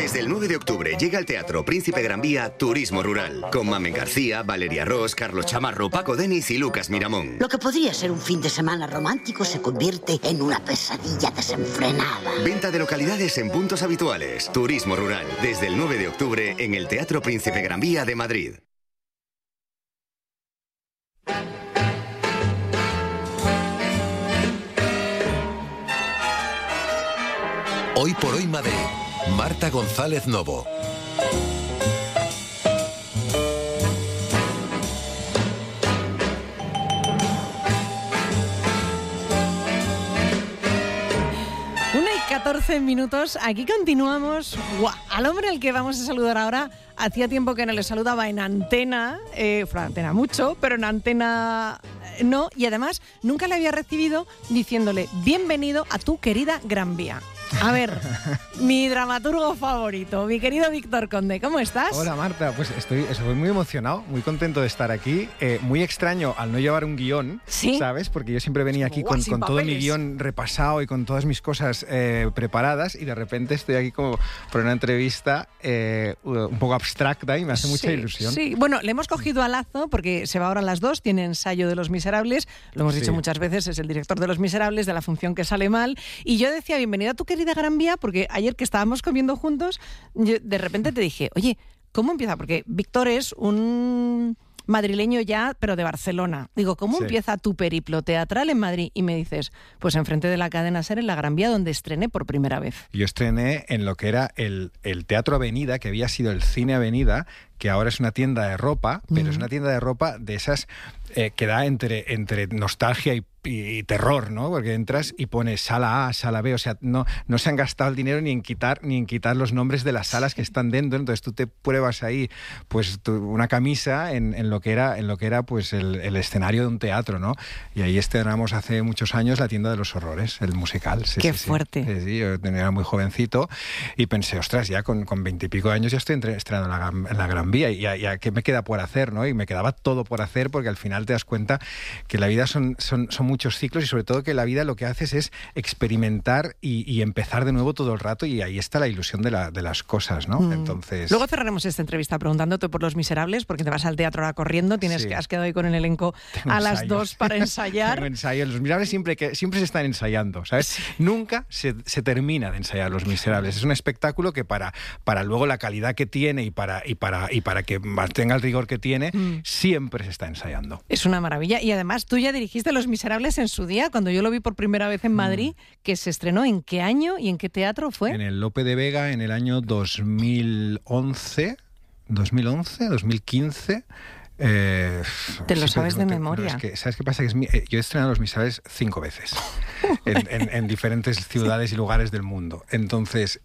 Desde el 9 de octubre llega al Teatro Príncipe Gran Vía Turismo Rural, con Mamen García, Valeria Ross, Carlos Chamarro, Paco Denis y Lucas Miramón. Lo que podría ser un fin de semana romántico se convierte en una pesadilla desenfrenada. Venta de localidades en puntos habituales. Turismo Rural, desde el 9 de octubre en el Teatro Príncipe Gran Vía de Madrid. Hoy por hoy Madrid. Marta González Novo. Una y 14 minutos, aquí continuamos. ¡Guau! Al hombre al que vamos a saludar ahora, hacía tiempo que no le saludaba en antena, fuera de antena mucho, pero en antena no, y además nunca le había recibido diciéndole bienvenido a tu querida Gran Vía. A ver, mi dramaturgo favorito, mi querido Víctor Conde, ¿cómo estás? Hola Marta, pues estoy muy emocionado, muy contento de estar aquí. Muy extraño al no llevar un guión, ¿sí? ¿Sabes? Porque yo siempre venía aquí con todo mi guión repasado y con todas mis cosas preparadas, y de repente estoy aquí como por una entrevista un poco abstracta y me hace mucha ilusión. Sí, bueno, le hemos cogido a Lazo porque se va ahora a las 2, tiene ensayo de Los Miserables, lo hemos dicho muchas veces, es el director de Los Miserables, de la función que sale mal, y yo decía bienvenida a tu querida Gran Vía, porque ayer que estábamos comiendo juntos, yo de repente te dije, oye, ¿cómo empieza? Porque Víctor es un madrileño ya, pero de Barcelona. Digo, ¿cómo empieza tu periplo teatral en Madrid? Y me dices, pues enfrente de la cadena SER en la Gran Vía, donde estrené por primera vez. Yo estrené en lo que era el Teatro Avenida, que había sido el Cine Avenida, que ahora es una tienda de ropa, pero es una tienda de ropa de esas que da entre nostalgia y terror, ¿no? Porque entras y pones sala A, sala B, o sea, no se han gastado el dinero ni en quitar los nombres de las salas que están dentro. Entonces tú te pruebas ahí pues una camisa en lo que era pues el escenario de un teatro, ¿no? Y ahí estrenamos hace muchos años La Tienda de los Horrores, el musical. ¡Qué fuerte! Sí, yo era muy jovencito y pensé, ostras, ya con 20 y pico años ya estoy estrenando en la Gran Vía, y ya ¿qué me queda por hacer, no? Y me quedaba todo por hacer, porque al final te das cuenta que la vida son muchos ciclos, y sobre todo que la vida lo que haces es experimentar y empezar de nuevo todo el rato, y ahí está la ilusión de las cosas, ¿no? Entonces... Luego cerraremos esta entrevista preguntándote por Los Miserables, porque te vas al teatro ahora corriendo, has quedado ahí con el elenco a las 2 para ensayar. Tengo ensayos. Los Miserables siempre se están ensayando, ¿sabes? Sí. Nunca se termina de ensayar Los Miserables. Es un espectáculo que para luego la calidad que tiene y para que mantenga el rigor que tiene, siempre se está ensayando. Es una maravilla. Y además tú ya dirigiste Los Miserables en su día, cuando yo lo vi por primera vez en Madrid, que se estrenó. ¿En qué año y en qué teatro fue? En el Lope de Vega, en el año 2015. Te lo sabes de memoria. ¿Sabes qué pasa? Yo he estrenado Los Miserables 5 veces en diferentes ciudades y lugares del mundo. Entonces,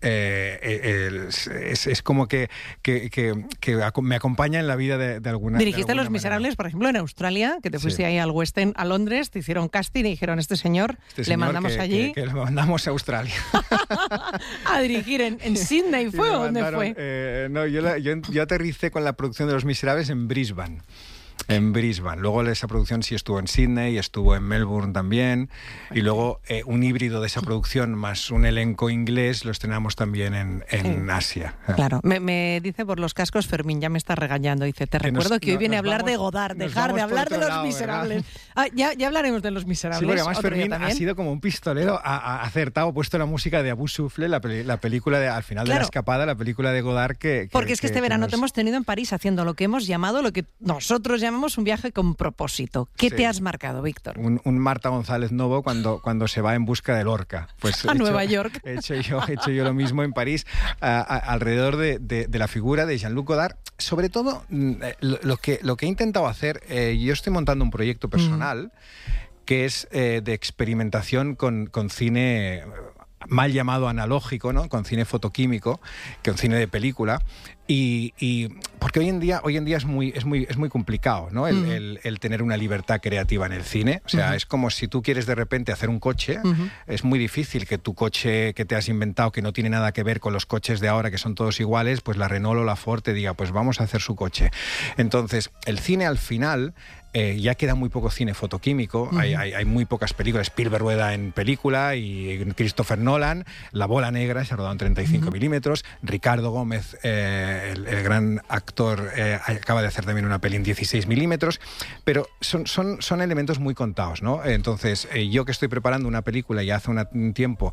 es como que me acompaña en la vida de alguna Dirigiste de Los Miserables, por ejemplo, en Australia, que te fuiste ahí al West End, a Londres, te hicieron casting y dijeron, este señor le mandamos allí. Que le mandamos a Australia. A dirigir en Sydney, ¿fue o dónde fue? No, yo aterricé con la producción de Los Miserables en Brisbane. Luego esa producción sí estuvo en Sydney, estuvo en Melbourne también, y luego un híbrido de esa producción más un elenco inglés lo estrenamos también en Asia. Claro, me dice por los cascos Fermín, ya me está regañando, dice, te recuerdo que hoy viene a hablar de Godard, dejar de hablar de Los Miserables. Ya hablaremos de Los Miserables. Sí, porque además Fermín ha sido como un pistolero, ha acertado, ha puesto la música de Abu Souffle, la película al final de La Escapada, la película de Godard porque es que este verano te hemos tenido en París haciendo lo que hemos llamado, lo que nosotros llamamos un viaje con propósito. ¿Qué te has marcado, Víctor? Un Marta González Novo cuando se va en busca de Lorca. Pues a Nueva York. He hecho yo lo mismo en París, alrededor de la figura de Jean-Luc Godard. Sobre todo, lo que he intentado hacer, yo estoy montando un proyecto personal que es de experimentación con cine mal llamado analógico, ¿no? Con cine fotoquímico, con cine de película, y porque hoy en día es muy complicado, ¿no? El tener una libertad creativa en el cine. O sea, es como si tú quieres de repente hacer un coche, es muy difícil que tu coche que te has inventado, que no tiene nada que ver con los coches de ahora, que son todos iguales, pues la Renault o la Ford te diga, pues vamos a hacer su coche. Entonces, el cine al final ya queda muy poco cine fotoquímico, hay muy pocas películas. Spielberg rueda en película y Christopher Nolan, La bola negra se ha rodado en 35 milímetros, Ricardo Gómez, el gran actor, acaba de hacer también una peli en 16 milímetros, pero son elementos muy contados, ¿no? Entonces, yo que estoy preparando una película ya hace un tiempo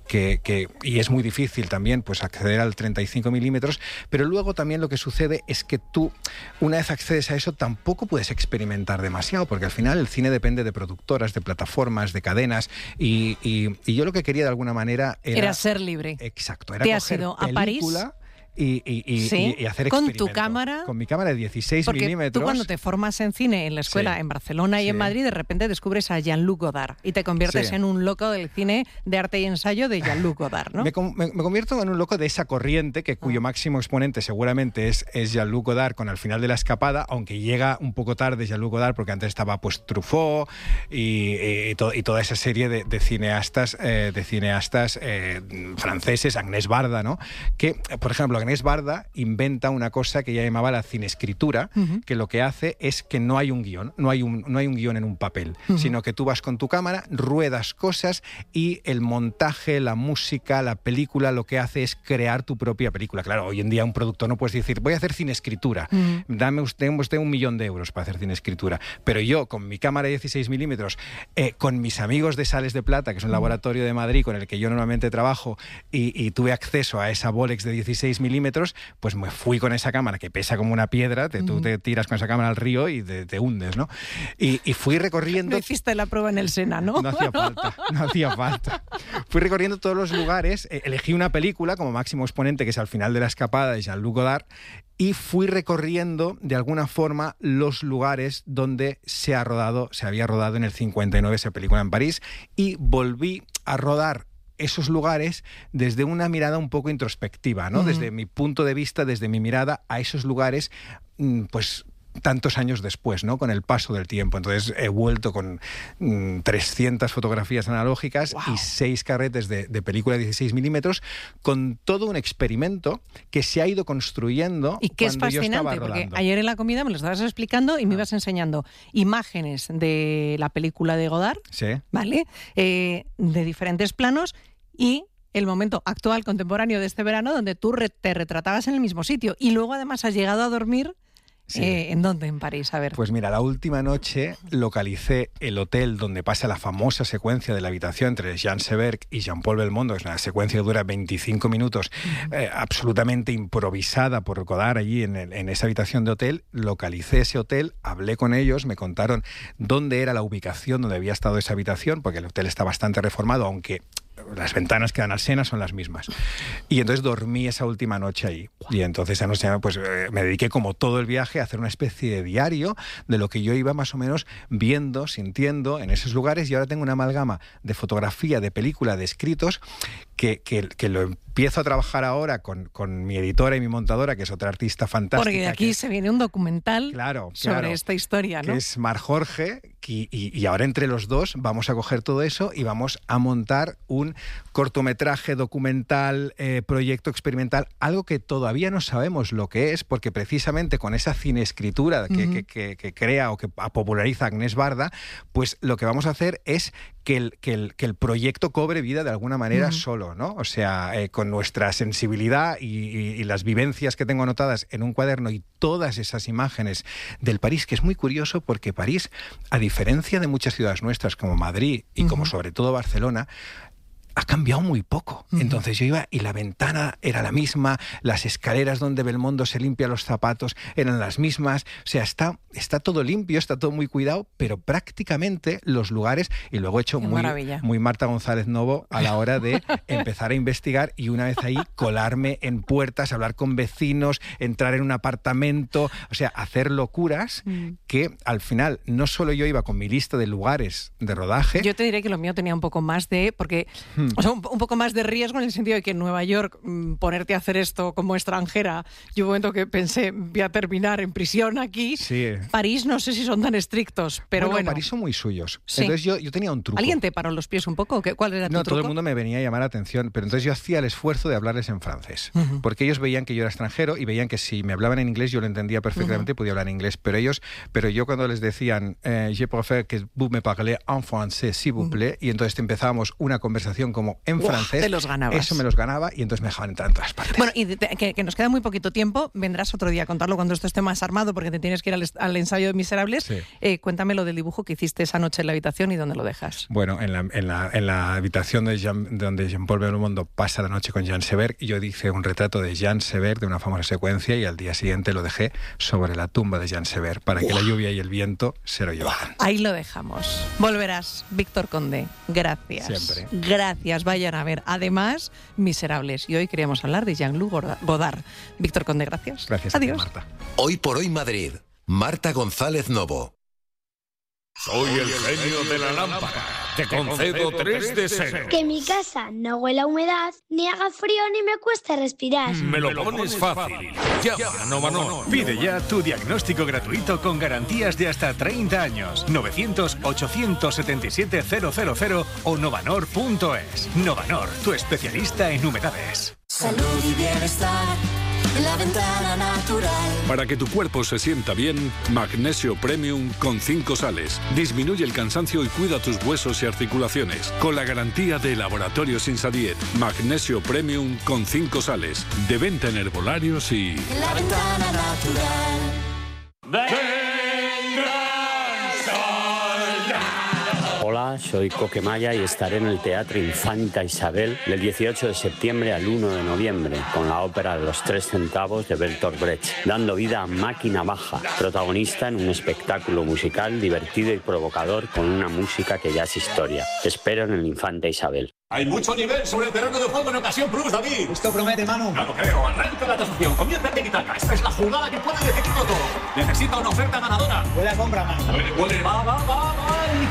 y es muy difícil también pues acceder al 35 milímetros, pero luego también lo que sucede es que tú, una vez accedes a eso, tampoco puedes experimentar demasiado, porque al final el cine depende de productoras, de plataformas, de cadenas, y yo lo que quería de alguna manera era ser libre. Exacto, era ¿Te coger has ido a película París? Y hacer con experimento. tu cámara. Con mi cámara de 16 porque milímetros. Tú cuando te formas en cine en la escuela en Barcelona y en Madrid, de repente descubres a Jean-Luc Godard y te conviertes en un loco del cine de arte y ensayo de Jean-Luc Godard, ¿no? Me convierto en un loco de esa corriente cuyo máximo exponente seguramente es Jean-Luc Godard con Al final de la escapada, aunque llega un poco tarde Jean-Luc Godard porque antes estaba pues Truffaut y toda esa serie de cineastas franceses, Agnès Varda, ¿no? Que, por ejemplo, Agnès Varda inventa una cosa que ella llamaba la cineescritura, que lo que hace es que no hay un guión, no hay un guión en un papel, sino que tú vas con tu cámara, ruedas cosas y el montaje, la música, la película, lo que hace es crear tu propia película. Claro, hoy en día un productor no puede decir, voy a hacer cineescritura, dame usted 1 millón de euros para hacer cineescritura, pero yo con mi cámara de 16 milímetros, con mis amigos de Sales de Plata, que es un laboratorio de Madrid con el que yo normalmente trabajo, y tuve acceso a esa Bolex de 16 milímetros, pues me fui con esa cámara que pesa como una piedra, tú te tiras con esa cámara al río y te hundes, ¿no? Y fui recorriendo... No hiciste la prueba en el Sena, ¿no? No hacía falta. Fui recorriendo todos los lugares, elegí una película como máximo exponente, que es Al final de la escapada, de Jean-Luc Godard, y fui recorriendo de alguna forma los lugares donde se había rodado en el 59 esa película en París, y volví a rodar esos lugares desde una mirada un poco introspectiva, ¿no? Desde mi punto de vista, desde mi mirada a esos lugares, pues tantos años después, ¿no? Con el paso del tiempo. Entonces he vuelto con 300 fotografías analógicas y 6 carretes de película de 16 milímetros, con todo un experimento que se ha ido construyendo. Y que es fascinante, porque ayer en la comida me lo estabas explicando y me ibas enseñando imágenes de la película de Godard, ¿vale? De diferentes planos y el momento actual, contemporáneo de este verano, donde tú te retratabas en el mismo sitio. Y luego además has llegado a dormir... ¿En dónde? En París, a ver. Pues mira, la última noche localicé el hotel donde pasa la famosa secuencia de la habitación entre Jean Seberg y Jean-Paul Belmondo. Es una secuencia que dura 25 minutos, absolutamente improvisada por Godard allí en esa habitación de hotel. Localicé ese hotel, hablé con ellos, me contaron dónde era la ubicación donde había estado esa habitación, porque el hotel está bastante reformado, aunque las ventanas que dan al Sena son las mismas. Y entonces dormí esa última noche ahí. Y entonces esa noche pues, me dediqué como todo el viaje a hacer una especie de diario de lo que yo iba más o menos viendo, sintiendo en esos lugares, y ahora tengo una amalgama de fotografía, de película, de escritos que lo empiezo a trabajar ahora con mi editora y mi montadora, que es otra artista fantástica. Porque de aquí se viene un documental sobre esta historia, ¿no? Que es Mar Jorge, y ahora entre los dos vamos a coger todo eso y vamos a montar un cortometraje, documental, proyecto experimental, algo que todavía no sabemos lo que es, porque precisamente con esa cineescritura que crea o que populariza Agnès Varda, pues lo que vamos a hacer es que el proyecto cobre vida de alguna manera solo, ¿no? O sea, con nuestra sensibilidad y las vivencias que tengo anotadas en un cuaderno y todas esas imágenes del París, que es muy curioso porque París, a diferencia de muchas ciudades nuestras como Madrid y como sobre todo Barcelona, ha cambiado muy poco. Entonces yo iba y la ventana era la misma, las escaleras donde Belmondo se limpia los zapatos eran las mismas, o sea, está todo limpio, está todo muy cuidado, pero prácticamente los lugares, y luego he hecho muy Marta González Novo a la hora de empezar a investigar y una vez ahí colarme en puertas, hablar con vecinos, entrar en un apartamento, o sea, hacer locuras que al final no solo yo iba con mi lista de lugares de rodaje. Yo te diré que lo mío tenía un poco más de... porque O sea, un poco más de riesgo en el sentido de que en Nueva York ponerte a hacer esto como extranjera, yo un momento que pensé, voy a terminar en prisión aquí. Sí. París no sé si son tan estrictos, pero bueno. París son muy suyos. Sí. Entonces yo tenía un truco. ¿Alguien te paró los pies un poco? ¿Cuál era tu truco? No, todo el mundo me venía a llamar la atención, pero entonces yo hacía el esfuerzo de hablarles en francés, porque ellos veían que yo era extranjero y veían que si me hablaban en inglés yo lo entendía perfectamente y podía hablar en inglés, pero yo cuando les decían je préfère que vous me parlez en français, s'il vous plaît, y entonces empezábamos una conversación como en francés, te los ganabas. Eso me los ganaba y entonces me dejaban entrar en todas partes. Bueno, y que nos queda muy poquito tiempo, vendrás otro día a contarlo cuando esto esté más armado porque te tienes que ir al ensayo de Miserables. Sí. Cuéntame lo del dibujo que hiciste esa noche en la habitación y dónde lo dejas. Bueno, en la habitación donde Jean-Paul Belmondo pasa la noche con Jean Seberg, y yo hice un retrato de Jean Seberg de una famosa secuencia y al día siguiente lo dejé sobre la tumba de Jean Seberg para que la lluvia y el viento se lo llevaran. Ahí lo dejamos. Volverás, Víctor Conde. Gracias. Siempre. Gracias, vayan a ver. Además, Miserables. Y hoy queríamos hablar de Jean-Luc Godard. Víctor Conde, gracias. Gracias. Adiós. A ti, Marta. Hoy por hoy Madrid. Marta González Novo. Soy el genio de la lámpara. Te concedo 3 deseos. Que mi casa no huela a humedad, ni haga frío, ni me cueste respirar. Me lo pones fácil. Llama a Novanor. Pide ya tu diagnóstico gratuito con garantías de hasta 30 años. 900-877-000 o novanor.es. Novanor, tu especialista en humedades. Salud y bienestar en La Ventana Natural. Para que tu cuerpo se sienta bien, Magnesio Premium con 5 sales. Disminuye el cansancio y cuida tus huesos y articulaciones. Con la garantía de Laboratorios Insadiet. Magnesio Premium con 5 sales. De venta en herbolarios y... La Ventana Natural. Hola, soy Coquemaya y estaré en el Teatro Infanta Isabel del 18 de septiembre al 1 de noviembre con la ópera Los 3 centavos de Bertolt Brecht, dando vida a Máquina Baja, protagonista en un espectáculo musical divertido y provocador con una música que ya es historia. Te espero en el Infanta Isabel. Hay mucho nivel sobre el terreno de juego en Ocasión Plus, David. Esto promete, Manu. No lo creo. Arranca la tasación. Comienza a quitarla. Esta es la jugada que puede decidirlo todo. Necesita una oferta ganadora. Huele a compra, Manu. Huele, va. ¡El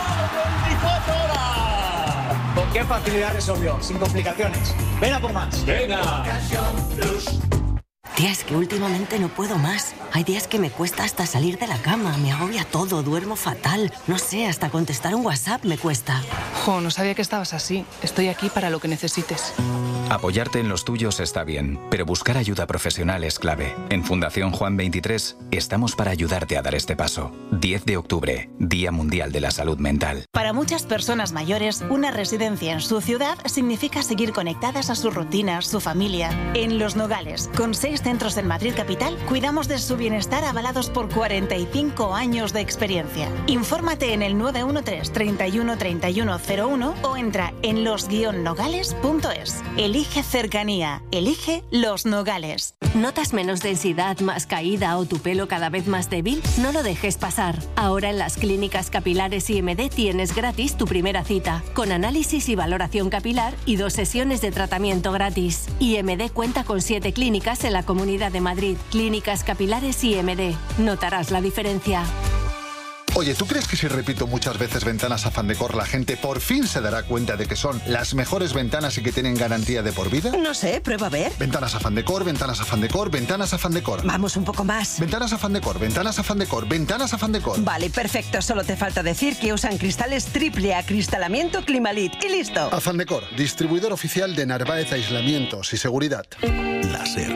24 horas! ¿Con qué facilidad resolvió? Sin complicaciones. Ven a por más. Venga. Ocasión Plus. Tía, es que últimamente no puedo más. Hay días que me cuesta hasta salir de la cama, me agobia todo, duermo fatal. No sé, hasta contestar un WhatsApp me cuesta. Jo, no sabía que estabas así. Estoy aquí para lo que necesites. Apoyarte en los tuyos está bien, pero buscar ayuda profesional es clave. En Fundación Juan 23 estamos para ayudarte a dar este paso. 10 de octubre, Día Mundial de la Salud Mental. Para muchas personas mayores, una residencia en su ciudad significa seguir conectadas a sus rutinas, su familia. En Los Nogales, con 6 centros en Madrid capital, cuidamos de su bienestar avalados por 45 años de experiencia. Infórmate en el 913 31 31 01 o entra en los-nogales.es. Elige cercanía. Elige Los Nogales. ¿Notas menos densidad, más caída o tu pelo cada vez más débil? No lo dejes pasar. Ahora en las clínicas capilares IMD tienes gratis tu primera cita, con análisis y valoración capilar y 2 sesiones de tratamiento gratis. IMD cuenta con 7 clínicas en la Comunidad de Madrid. Clínicas capilares IMD. Notarás la diferencia. Oye, ¿tú crees que si repito muchas veces Ventanas Afán Decor la gente por fin se dará cuenta de que son las mejores ventanas y que tienen garantía de por vida? No sé, prueba a ver. Ventanas Afán Decor, Ventanas Afán Decor, Ventanas Afán Decor. Vamos un poco más. Ventanas Afán Decor, Ventanas Afán Decor, Ventanas Afán Decor. Vale, perfecto. Solo te falta decir que usan cristales triple acristalamiento Climalit y listo. Afán Decor, distribuidor oficial de Narváez Aislamientos y Seguridad. Láser.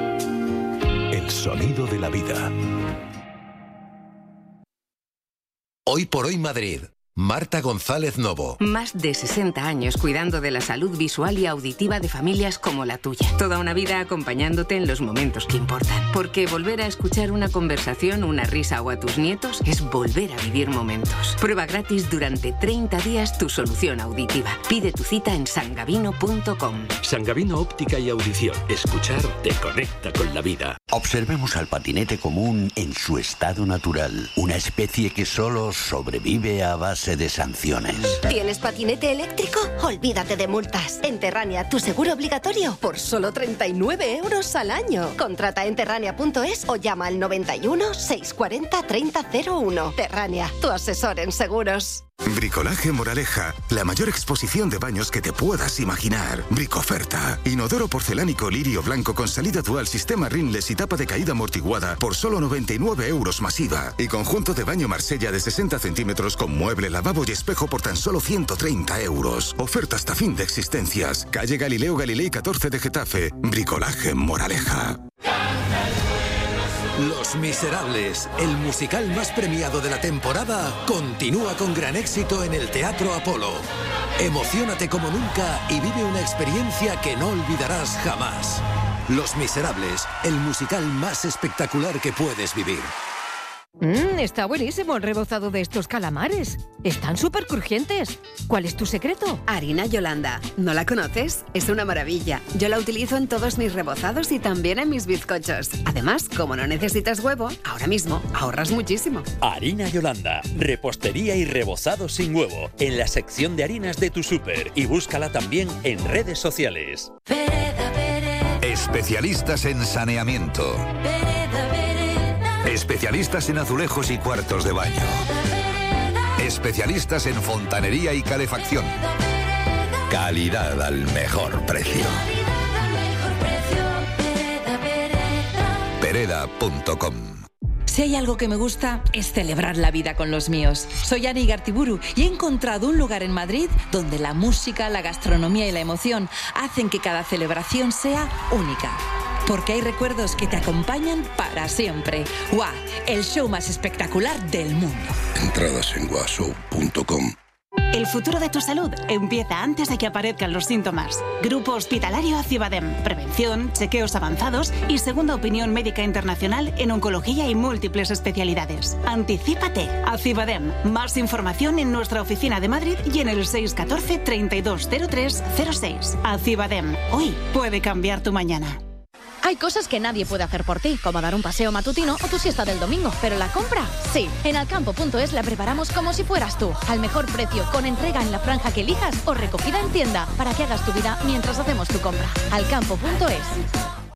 El sonido de la vida. Hoy por hoy Madrid. Marta González Novo. Más de 60 años cuidando de la salud visual y auditiva de familias como la tuya. Toda una vida acompañándote en los momentos que importan. Porque volver a escuchar una conversación, una risa o a tus nietos es volver a vivir momentos. Prueba gratis durante 30 días tu solución auditiva. Pide tu cita en sangavino.com. Sangavino Óptica y Audición. Escuchar te conecta con la vida. Observemos al patinete común en su estado natural. Una especie que solo sobrevive a base de sanciones. ¿Tienes patinete eléctrico? Olvídate de multas. En Terrania, tu seguro obligatorio por solo 39 € al año. Contrata en terrania.es o llama al 91 640 3001. Terrania, tu asesor en seguros. Bricolaje Moraleja, la mayor exposición de baños que te puedas imaginar. Bricoferta. Inodoro porcelánico lirio blanco con salida dual, sistema rinless y tapa de caída amortiguada por solo 99 euros masiva. Y conjunto de baño Marsella de 60 centímetros con mueble, lavabo y espejo por tan solo 130 euros. Oferta hasta fin de existencias. Calle Galileo Galilei 14 de Getafe. Bricolaje Moraleja. Los Miserables, el musical más premiado de la temporada, continúa con gran éxito en el Teatro Apolo. Emociónate como nunca y vive una experiencia que no olvidarás jamás. Los Miserables, el musical más espectacular que puedes vivir. Está buenísimo el rebozado de estos calamares. Están súper crujientes. ¿Cuál es tu secreto? Harina Yolanda. ¿No la conoces? Es una maravilla. Yo la utilizo en todos mis rebozados y también en mis bizcochos. Además, como no necesitas huevo, ahora mismo ahorras muchísimo. Harina Yolanda. Repostería y rebozado sin huevo. En la sección de harinas de tu súper. Y búscala también en redes sociales. Especialistas en saneamiento. Especialistas en azulejos y cuartos de baño. Especialistas en fontanería y calefacción. Calidad al mejor precio. Pereda.com. Si hay algo que me gusta, es celebrar la vida con los míos. Soy Ani Gartiburu y he encontrado un lugar en Madrid donde la música, la gastronomía y la emoción hacen que cada celebración sea única. Porque hay recuerdos que te acompañan para siempre. WA, el show más espectacular del mundo. Entradas en washow.com. El futuro de tu salud empieza antes de que aparezcan los síntomas. Grupo Hospitalario Acibadem. Prevención, chequeos avanzados y segunda opinión médica internacional en oncología y múltiples especialidades. Anticípate. Acibadem. Más información en nuestra oficina de Madrid y en el 614 320306. Acibadem. Hoy puede cambiar tu mañana. Hay cosas que nadie puede hacer por ti, como dar un paseo matutino o tu siesta del domingo, pero la compra, sí. En alcampo.es la preparamos como si fueras tú, al mejor precio, con entrega en la franja que elijas o recogida en tienda, para que hagas tu vida mientras hacemos tu compra. Alcampo.es.